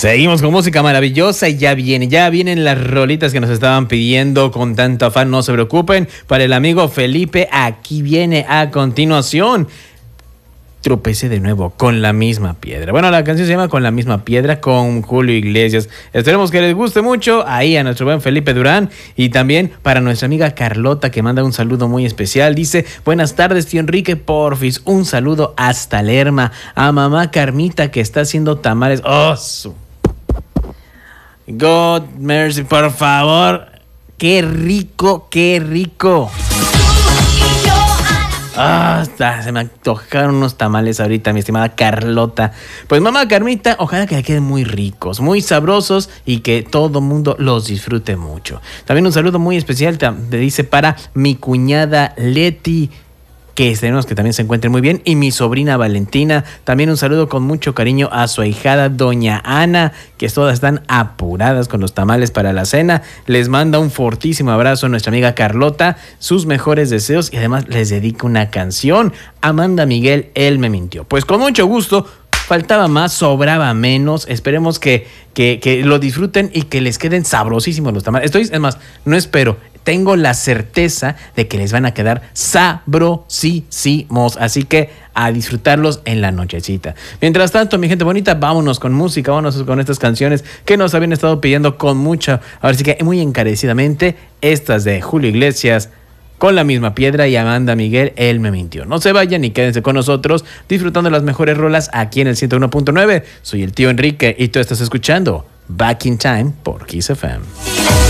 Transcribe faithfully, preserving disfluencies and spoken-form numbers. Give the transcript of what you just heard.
Seguimos con música maravillosa y ya viene, ya vienen las rolitas que nos estaban pidiendo con tanto afán, no se preocupen. Para el amigo Felipe, aquí viene a continuación. Tropecé de nuevo con la misma piedra. Bueno, la canción se llama Con la misma piedra, con Julio Iglesias. Esperemos que les guste mucho ahí a nuestro buen Felipe Durán. Y también para nuestra amiga Carlota, que manda un saludo muy especial. Dice: buenas tardes, tío Enrique, porfis, un saludo hasta Lerma. A mamá Carmita, que está haciendo tamales. ¡Oh, su... God mercy, por favor! ¡Qué rico, qué rico! Ah, se me antojaron unos tamales ahorita, mi estimada Carlota. Pues mamá Carmita, ojalá que le queden muy ricos, muy sabrosos y que todo mundo los disfrute mucho. También un saludo muy especial, te dice, para mi cuñada Leti, que esperemos que también se encuentre muy bien, y mi sobrina Valentina. También un saludo con mucho cariño a su ahijada doña Ana, que todas están apuradas con los tamales para la cena. Les manda un fortísimo abrazo a nuestra amiga Carlota, sus mejores deseos, y además les dedica una canción. Amanda Miguel, él me mintió. Pues con mucho gusto. Faltaba más, sobraba menos. Esperemos que, que, que lo disfruten y que les queden sabrosísimos los tamales. Estoy, es más, no espero, tengo la certeza de que les van a quedar sabrosísimos. Así que a disfrutarlos en la nochecita. Mientras tanto, mi gente bonita, vámonos con música, vámonos con estas canciones que nos habían estado pidiendo con mucha, ahora sí que muy encarecidamente, estas de Julio Iglesias, Con la misma piedra, y Amanda Miguel, él me mintió. No se vayan y quédense con nosotros disfrutando de las mejores rolas aquí en el ciento uno punto nueve. Soy el tío Enrique y tú estás escuchando Back in Time por Kiss F M.